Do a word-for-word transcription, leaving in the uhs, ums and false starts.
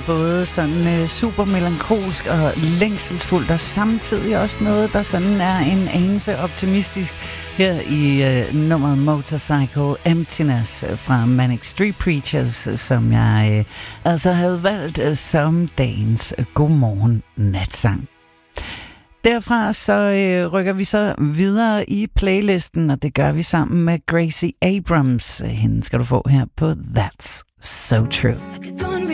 både sådan øh, super melankolsk og længselsfuldt, og samtidig også noget, der sådan er en anelse optimistisk her i øh, nummeret Motorcycle Emptiness fra Manic Street Preachers, som jeg øh, altså havde valgt øh, som dagens godmorgen natsang. Derfra så øh, rykker vi så videre i playlisten, og det gør vi sammen med Gracie Abrams. Hende skal du få her på That's So True.